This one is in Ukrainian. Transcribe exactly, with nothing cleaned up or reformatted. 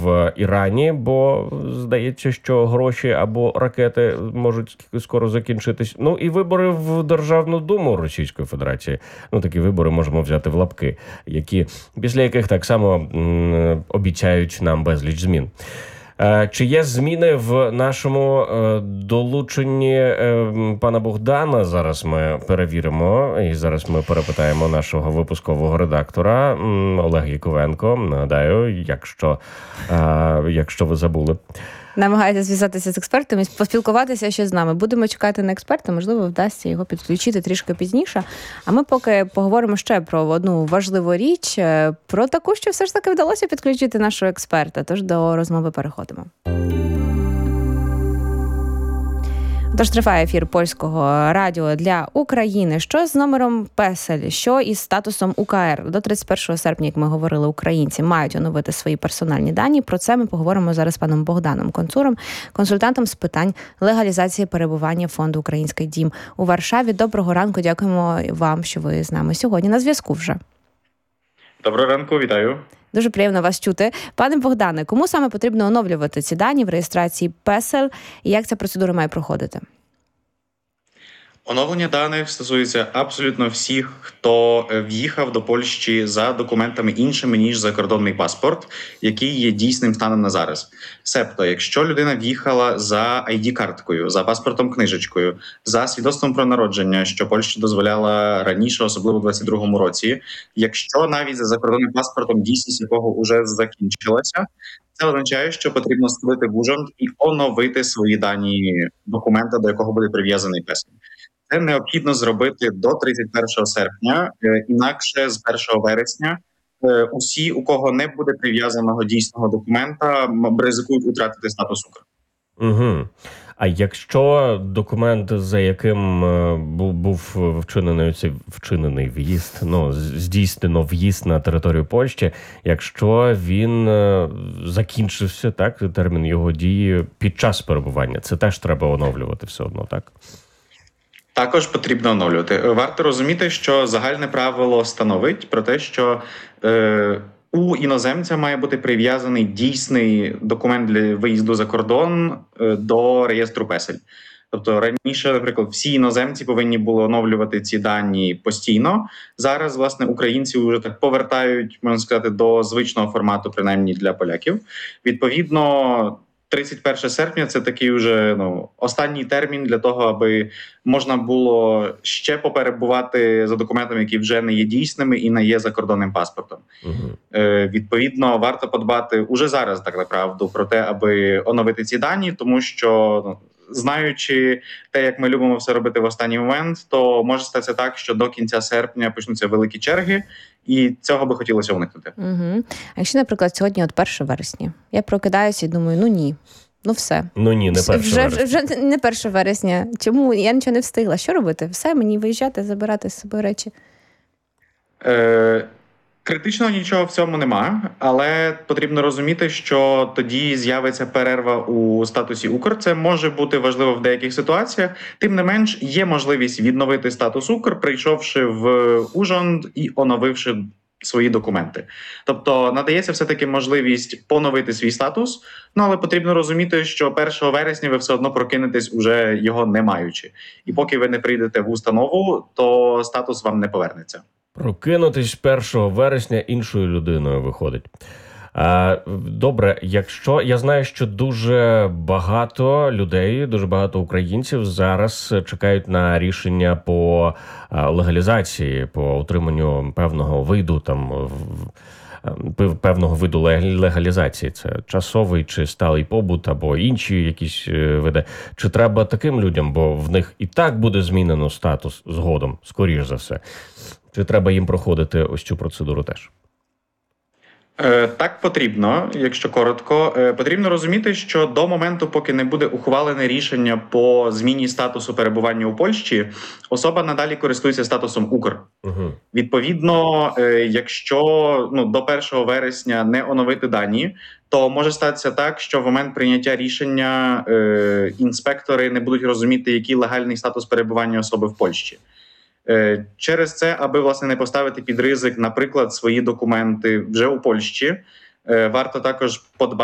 в Ірані, бо здається, що гроші або ракети можуть скоро закінчитись. Ну і вибори в Державну Думу Російської Федерації. Ну, такі вибори можемо взяти в лапки, які, після яких так само м, обіцяють нам безліч змін. Чи є зміни в нашому долученні пана Богдана? Зараз ми перевіримо, і зараз ми перепитаємо нашого випускового редактора Олега Яковенко. Нагадаю, якщо, якщо ви забули. Намагається зв'язатися з експертами, поспілкуватися ще з нами. Будемо чекати на експерта, можливо, вдасться його підключити трішки пізніше. А ми поки поговоримо ще про одну важливу річ, про таку, що все ж таки вдалося підключити нашого експерта. Тож до розмови переходимо. Тож триває ефір Польського радіо для України. Що з номером Песель? Що із статусом У К Р? До тридцять першого серпня, як ми говорили, українці мають оновити свої персональні дані. Про це ми поговоримо зараз з паном Богданом Концуром, консультантом з питань легалізації перебування фонду «Український дім» у Варшаві. Доброго ранку, дякуємо вам, що ви з нами сьогодні на зв'язку вже. Доброго ранку, вітаю. Дуже приємно вас чути. Пане Богдане, кому саме потрібно оновлювати ці дані в реєстрації Песель і як ця процедура має проходити? Оновлення даних стосується абсолютно всіх, хто в'їхав до Польщі за документами іншими, ніж закордонний паспорт, який є дійсним станом на зараз. Себто, якщо людина в'їхала за ай ді-карткою, за паспортом-книжечкою, за свідоцтвом про народження, що Польща дозволяла раніше, особливо у двадцять другому році, якщо навіть за закордонним паспортом, дійсність якого вже закінчилася, це означає, що потрібно сходити в Ужонд і оновити свої дані документа, до якого буде прив'язаний Песель. Це необхідно зробити до тридцять першого серпня, інакше з першого вересня усі, у кого не буде прив'язаного дійсного документа, ризикують втратити статус УКР. Угу. А якщо документ, за яким був вчинений цей вчинений в'їзд, ну, здійснено в'їзд на територію Польщі, якщо він закінчився, так, термін його дії під час перебування, це теж треба оновлювати все одно, так? Також потрібно оновлювати. Варто розуміти, що загальне правило становить про те, що е, у іноземця має бути прив'язаний дійсний документ для виїзду за кордон е, до реєстру Песель. Тобто раніше, наприклад, всі іноземці повинні були оновлювати ці дані постійно. Зараз, власне, українці вже так повертають, можна сказати, до звичного формату, принаймні для поляків. Відповідно, тридцять перше серпня – це такий вже ну, останній термін для того, аби можна було ще поперебувати за документами, які вже не є дійсними і не є закордонним паспортом. Uh-huh. Е, відповідно, варто подбати уже зараз, так направду, про те, аби оновити ці дані, тому що, ну, знаючи те, як ми любимо все робити в останній момент, то може статися так, що до кінця серпня почнуться великі черги, і цього би хотілося уникнути. Угу. А якщо, наприклад, сьогодні от перше вересня, я прокидаюся і думаю, ну ні, ну все. Ну ні, не перше вже, вересня. Вже, вже не перше вересня. Чому? Я нічого не встигла. Що робити? Все, мені виїжджати, забирати з собою речі? Е... Критичного нічого в цьому нема, але потрібно розуміти, що тоді з'явиться перерва у статусі УКР. Це може бути важливо в деяких ситуаціях. Тим не менш, є можливість відновити статус УКР, прийшовши в Ужонд і оновивши свої документи. Тобто надається все-таки можливість поновити свій статус, ну, але потрібно розуміти, що першого вересня ви все одно прокинетесь, уже його не маючи. І поки ви не прийдете в установу, то статус вам не повернеться. Прокинутись першого вересня іншою людиною виходить. А, добре, якщо я знаю, що дуже багато людей, дуже багато українців зараз чекають на рішення по легалізації, по отриманню певного виду там певного виду легалізації. Це часовий чи сталий побут або інші якісь види. Чи треба таким людям, бо в них і так буде змінено статус згодом, скоріш за все. Чи треба їм проходити ось цю процедуру теж? Е, так потрібно, якщо коротко. Е, потрібно розуміти, що до моменту, поки не буде ухвалене рішення по зміні статусу перебування у Польщі, особа надалі користується статусом УКР. Угу. Відповідно, е, якщо ну, до першого вересня не оновити дані, то може статися так, що в момент прийняття рішення е, інспектори не будуть розуміти, який легальний статус перебування особи в Польщі. Через це, аби, власне, не поставити під ризик, наприклад, свої документи вже у Польщі, варто також подбати